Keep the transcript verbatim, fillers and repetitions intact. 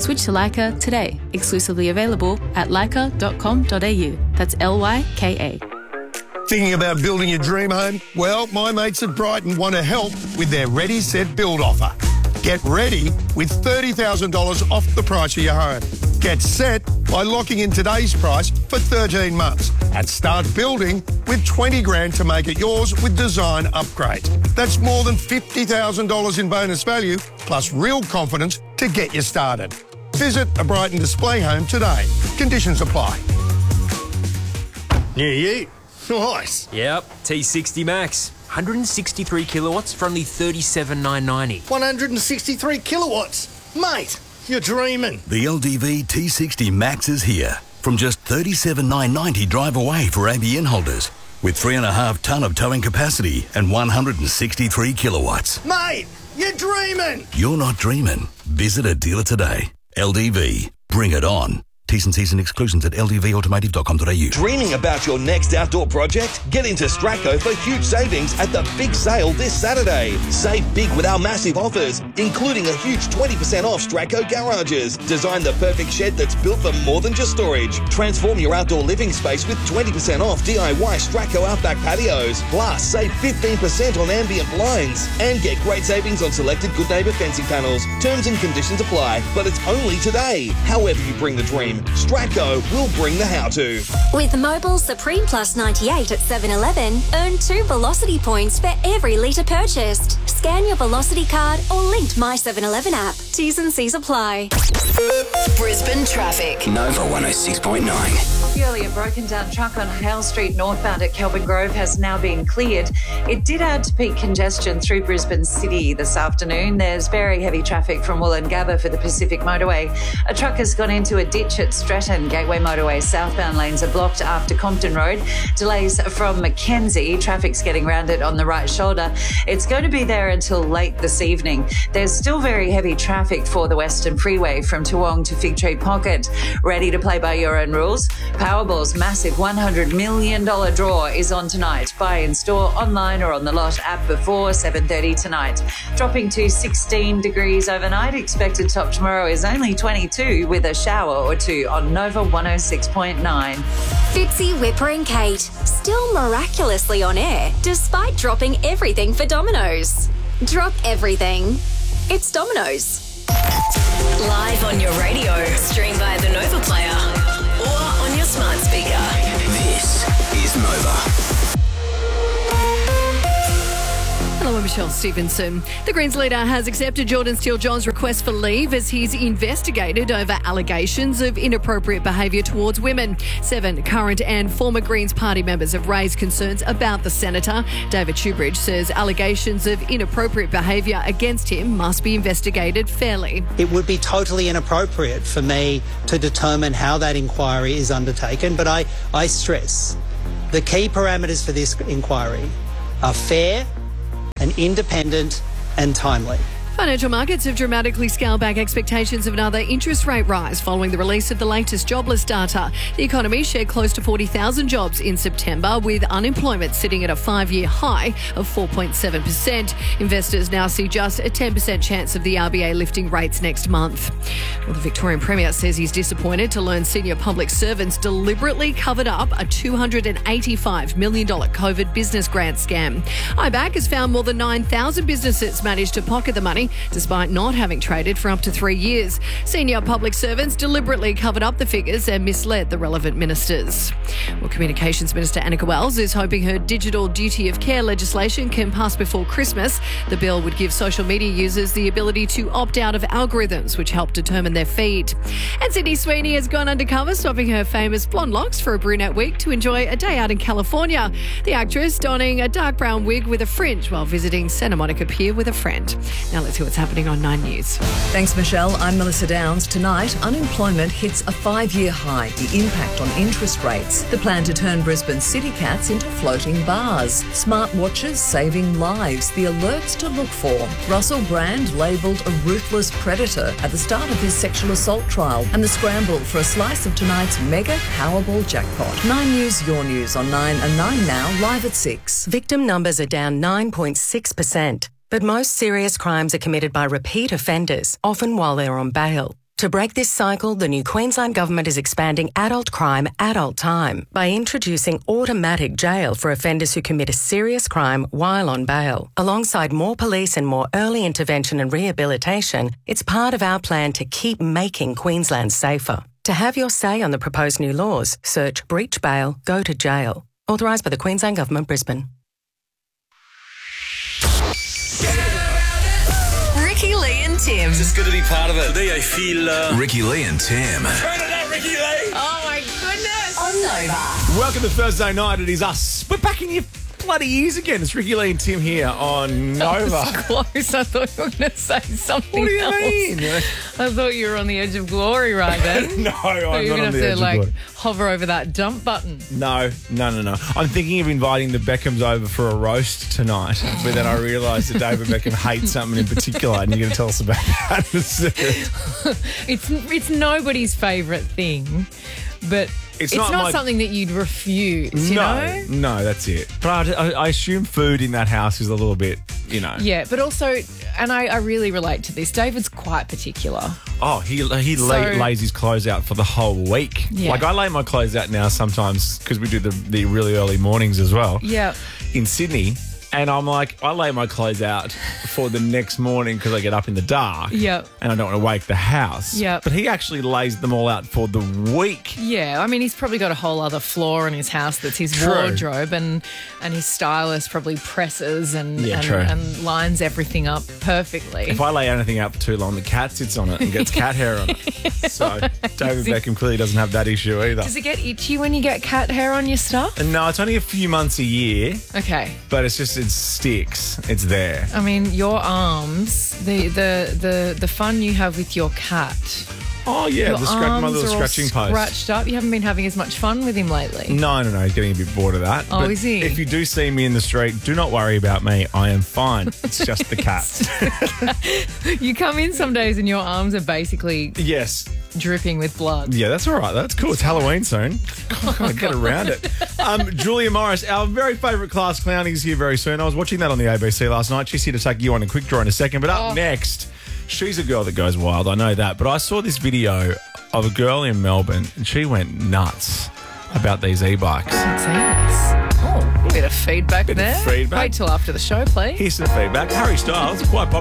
Switch to Leica today. Exclusively available at leica dot com dot a u. That's L Y K A. Thinking about building your dream home? Well, my mates at Brighton want to help with their Ready, Set, Build offer. Get ready with thirty thousand dollars off the price of your home. Get set by locking in today's price for thirteen months and start building with twenty grand to make it yours with design upgrades. That's more than fifty thousand dollars in bonus value plus real confidence to get you started. Visit a Brighton display home today. Conditions apply. Yeah, you. Nice. Yep, T sixty Max. one hundred sixty-three kilowatts for only thirty-seven thousand nine hundred ninety. one hundred sixty-three kilowatts. Mate, you're dreaming. The L D V T sixty Max is here. From just thirty-seven thousand nine hundred ninety drive away for A B N holders. With three and a half tonne of towing capacity and one hundred sixty-three kilowatts. Mate, you're dreaming. You're not dreaming. Visit a dealer today. L D V. Bring it on. T's and C's and exclusions at l d v automotive dot com dot a u. Dreaming about your next outdoor project? Get into Stracco for huge savings at the big sale this Saturday. Save big with our massive offers, including a huge twenty percent off Stracco garages. Design the perfect shed that's built for more than just storage. Transform your outdoor living space with twenty percent off D I Y Stracco Outback patios. Plus, save fifteen percent on ambient blinds. And get great savings on selected Good Neighbour fencing panels. Terms and conditions apply, but it's only today. However you bring the dream, Stracco will bring the how-to. With Mobile Supreme Plus ninety-eight at seven eleven, earn two Velocity points for every litre purchased. Scan your Velocity card or linked My seven eleven app. T's and C's apply. Brisbane traffic. Nova one oh six point nine. Purely a broken down truck on Hale Street northbound at Kelvin Grove has now been cleared. It did add to peak congestion through Brisbane City this afternoon. There's very heavy traffic from Wollongabba for the Pacific Motorway. A truck has gone into a ditch at Stratton. Gateway Motorway southbound lanes are blocked after Compton Road. Delays from Mackenzie. Traffic's getting round it on the right shoulder. It's going to be there until late this evening. There's still very heavy traffic for the Western Freeway from Toowong to Fig Tree Pocket. Ready to play by your own rules? Powerball's massive one hundred million dollars draw is on tonight. Buy in store, online or on the Lot app before seven thirty tonight. Dropping to sixteen degrees overnight. Expected top tomorrow is only twenty-two with a shower or two on Nova one oh six point nine. Fitzy, Whipper and Kate, still miraculously on air despite dropping everything for Domino's. Drop everything. It's Domino's. Live on your radio, stream via the Nova player or on your smart speaker. This is Nova. Hello, I'm Michelle Stevenson. The Greens leader has accepted Jordan Steele-John's request for leave as he's investigated over allegations of inappropriate behaviour towards women. Seven current and former Greens party members have raised concerns about the senator. David Shoebridge says allegations of inappropriate behaviour against him must be investigated fairly. It would be totally inappropriate for me to determine how that inquiry is undertaken, but I, I stress the key parameters for this inquiry are fair and independent and timely. Financial markets have dramatically scaled back expectations of another interest rate rise following the release of the latest jobless data. The economy shared close to forty thousand jobs in September, with unemployment sitting at a five-year high of four point seven percent. Investors now see just a ten percent chance of the R B A lifting rates next month. Well, the Victorian Premier says he's disappointed to learn senior public servants deliberately covered up a two hundred eighty-five million dollars COVID business grant scam. I BAC has found more than nine thousand businesses managed to pocket the money despite not having traded for up to three years. Senior public servants deliberately covered up the figures and misled the relevant ministers. Well, Communications Minister Annika Wells is hoping her digital duty of care legislation can pass before Christmas. The bill would give social media users the ability to opt out of algorithms which help determine their feed. And Sydney Sweeney has gone undercover, swapping her famous blonde locks for a brunette wig to enjoy a day out in California. The actress donning a dark brown wig with a fringe while visiting Santa Monica Pier with a friend. Now let's see what's happening on Nine News. Thanks, Michelle. I'm Melissa Downs. Tonight, unemployment hits a five-year high. The impact on interest rates. The plan to turn Brisbane city cats into floating bars. Smart watches saving lives. The alerts to look for. Russell Brand labelled a ruthless predator at the start of his sexual assault trial. And the scramble for a slice of tonight's mega Powerball jackpot. Nine News, your news on Nine and Nine Now, live at six. Victim numbers are down nine point six percent. But most serious crimes are committed by repeat offenders, often while they're on bail. To break this cycle, the new Queensland Government is expanding adult crime, adult time by introducing automatic jail for offenders who commit a serious crime while on bail. Alongside more police and more early intervention and rehabilitation, it's part of our plan to keep making Queensland safer. To have your say on the proposed new laws, search Breach Bail, Go to Jail. Authorised by the Queensland Government, Brisbane. Ricky Lee and Tim. Just good to be part of it. Today I feel uh... Ricky Lee and Tim. Turn it up, Ricky Lee. Oh my goodness. On Nova. Welcome to Thursday night. It is us. We're back in your bloody ears again. It's Ricky Lee and Tim here on Nova. That was close. I thought you were going to say something What do you else. mean? I thought you were on the edge of glory right then. No, I'm not you were on going the to edge have of to like glory. hover over that dump button. No, no, no, no. I'm thinking of inviting the Beckhams over for a roast tonight, but then I realised that David Beckham hates something in particular, and you're going to tell us about that. It's it's nobody's favourite thing, but It's it's, not not, my- something that you'd refuse, you no, know? no, that's it. But I, I assume food in that house is a little bit, you know. Yeah, but also, and I, I really relate to this, David's quite particular. Oh, he he So- lay, lays his clothes out for the whole week. Yeah. Like I lay my clothes out now sometimes because we do the, the really early mornings as well. Yeah. In Sydney. And I'm like, I lay my clothes out for the next morning because I get up in the dark. Yep. And I don't want to wake the house. Yep. But he actually lays them all out for the week. Yeah, I mean, he's probably got a whole other floor in his house that's his True. wardrobe, and and his stylist probably presses and, Yeah, and, true. and lines everything up perfectly. If I lay anything out for too long, the cat sits on it and gets cat hair on it. So David Beckham clearly doesn't have that issue either. Does it get itchy when you get cat hair on your stuff? And no, it's only a few months a year, Okay. but it's just, it sticks. It's there. I mean, your arms, the the the, the fun you have with your cat. Oh, yeah, your the scratch, my arms little are all scratching post. scratched up. You haven't been having as much fun with him lately. No, no, no. He's getting a bit bored of that. Oh, But is he? If you do see me in the street, do not worry about me. I am fine. It's just the cat. You come in some days and your arms are basically Yes. dripping with blood. Yeah, that's all right. That's cool. It's Halloween soon. Gotta get around it. Um, Julia Morris, our very favourite class clown, is here very soon. I was watching that on the A B C last night. She's here to take you on a quick draw in a second. But up Oh. next, she's a girl that goes wild. I know that. But I saw this video of a girl in Melbourne, and she went nuts about these e-bikes. Oh, a bit of feedback Bit of there. feedback. Wait till after the show, please. Here's some feedback. Harry Styles, quite popular.